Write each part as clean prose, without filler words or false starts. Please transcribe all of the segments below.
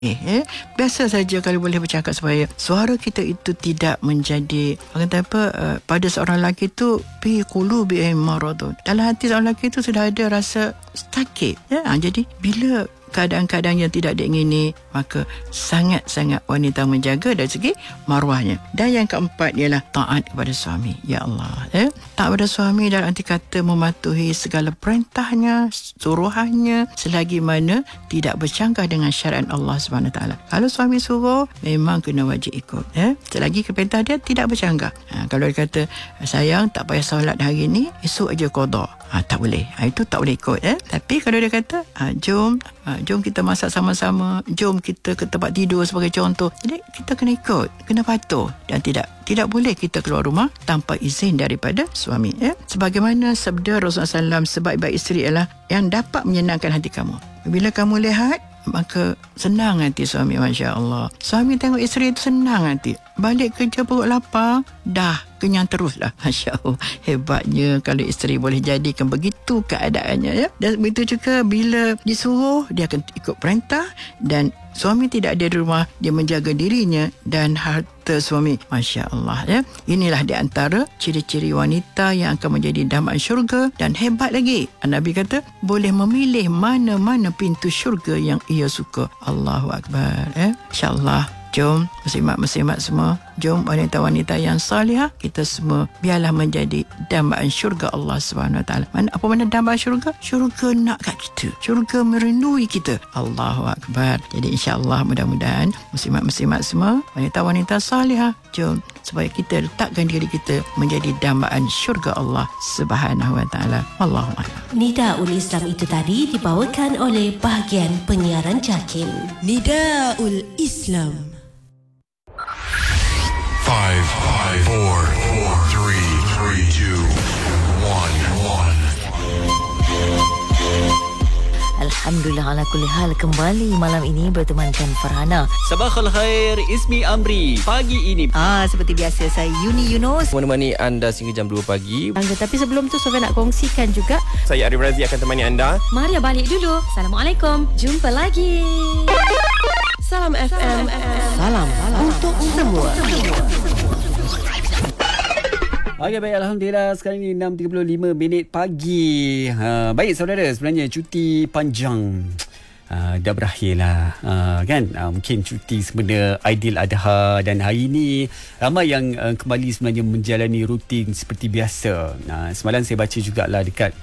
Biasa saja kalau boleh bercakap supaya suara kita itu tidak menjadi pada seorang lelaki itu fi qulubihim maradun. Dalam hati seorang lelaki itu sudah ada rasa sakit. Jadi bila keadaan-keadaan yang tidak diingini, maka sangat-sangat wanita menjaga dari segi maruahnya. Dan yang keempat ialah taat kepada suami. Ya Allah, taat kepada suami dalam arti kata mematuhi segala perintahnya, suruhannya, selagi mana tidak bercanggah dengan syariat Allah SWT. Kalau suami suruh, memang kena wajib ikut. Selagi perintah dia tidak bercanggah. Kalau dia kata, sayang tak payah solat hari ni, esok aja qada, tak boleh. Itu tak boleh ikut. Tapi kalau dia kata, jom kita masak sama-sama, jom kita ke tempat tidur sebagai contoh, jadi kita kena ikut, kena patuh, dan tidak boleh kita keluar rumah tanpa izin daripada suami. Sebagaimana sabda Rasulullah SAW, sebaik-baik isteri ialah yang dapat menyenangkan hati kamu. Bila kamu lihat, maka senang hati suami. Masya Allah, suami tengok isteri itu senang hati. Balik kerja perut lapar, dah kenyang teruslah. Masya Allah, hebatnya kalau isteri boleh jadikan begitu keadaannya. Dan begitu juga bila disuruh, dia akan ikut perintah, dan suami tidak ada di rumah, dia menjaga dirinya dan harta suami. Masya Allah. Inilah di antara ciri-ciri wanita yang akan menjadi dambaan syurga. Dan hebat lagi, Nabi kata boleh memilih mana-mana pintu syurga yang ia suka. Allahu Akbar. InsyaAllah, jom muslimat-muslimat semua, jom wanita-wanita yang salihah, kita semua biarlah menjadi dambaan syurga Allah SWT. Apa mana dambaan syurga? Syurga nak kat kita, syurga merindui kita. Allahu Akbar. Jadi insyaAllah, mudah-mudahan muslimat-muslimat semua, wanita-wanita salihah, jom supaya kita letakkan diri kita menjadi dambaan syurga Allah SWT. Allahumma. Nidaul Islam itu tadi dibawakan oleh bahagian penyiaran JAKIM. Nidaul Islam. 5, 4, 3, 2, 1. Alhamdulillah ala kulli hal, kembali malam ini bertemankan Farhana. Sabahul khair, Ismi Amri. Pagi ini seperti biasa, saya Yuni Yunus menemani anda sehingga jam 2 pagi. Tapi sebelum tu Sofia nak kongsikan juga, Saya Arif Razi akan temani anda. Maria balik dulu. Assalamualaikum, jumpa lagi. Salam FM. Salam untuk semua. Okey, baik, Alhamdulillah. Sekarang ni 6.35 pagi. Baik saudara, sebenarnya cuti panjang dah berakhir lah, kan? Mungkin cuti sebenarnya Aidiladha, dan hari ni ramai yang kembali sebenarnya menjalani rutin seperti biasa. Semalam saya baca jugalah dekat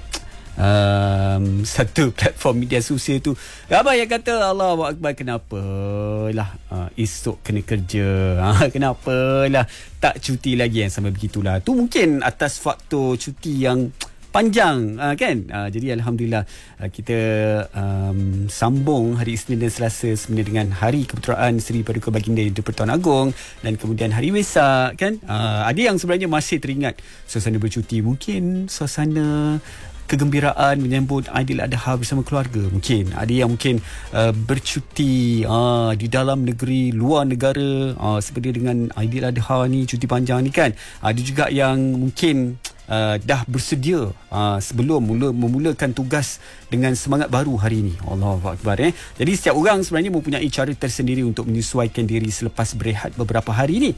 satu platform media sosial tu, ramai yang kata, Allahu Akbar, kenapalah esok kena kerja, kenapalah tak cuti lagi, yang sampai begitulah. Tu mungkin atas faktor cuti yang panjang, kan? Jadi Alhamdulillah, kita sambung hari Isnin dan Selasa sebenarnya dengan Hari Keputeraan Seri Paduka Baginda Yang di-Pertuan Agong, dan kemudian Hari Wesak, kan? Ada yang sebenarnya masih teringat suasana bercuti, mungkin suasana kegembiraan menyambut Aidiladha bersama keluarga. Mungkin ada yang mungkin bercuti di dalam negeri, luar negara, seperti dengan Aidiladha ni, cuti panjang ni, kan? Ada juga yang mungkin dah bersedia sebelum memulakan tugas dengan semangat baru hari ini. Allahu Akbar. Jadi setiap orang sebenarnya mempunyai cara tersendiri untuk menyesuaikan diri selepas berehat beberapa hari ini.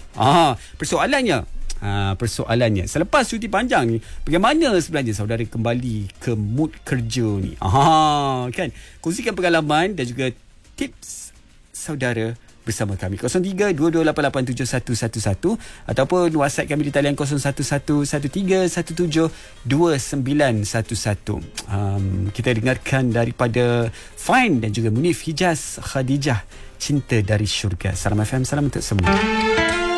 Persoalannya selepas cuti panjang ni, bagaimana sebenarnya saudara kembali ke mood kerja ni? Kan? Kongsikan pengalaman dan juga tips saudara bersama kami 03-2288-7111 ataupun WhatsApp kami di talian 0113172911. Kita dengarkan daripada Fine dan juga Munif Hijaz Khadijah, Cinta dari Syurga. Salam FM, salam untuk semua.